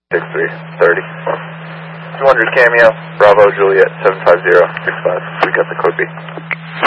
6330. 200 Cameo, Bravo Juliet 75065. We got the code B.